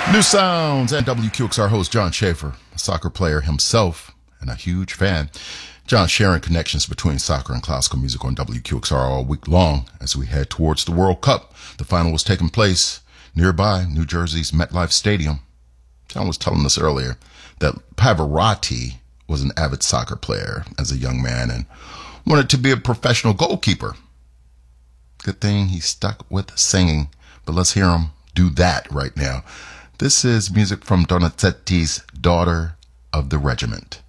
New Sounds and WQXR host John Schaefer, a soccer player himself and a huge fan. John sharing connections between soccer and classical music on WQXR all week long as we head towards the World Cup. The final was taking place nearby New Jersey's MetLife Stadium. John was telling us earlier that Pavarotti was an avid soccer player as a young man and wanted to be a professional goalkeeper. Good thing he stuck with singing, but let's hear him do that right now. This is music from Donizetti's Daughter of the Regiment.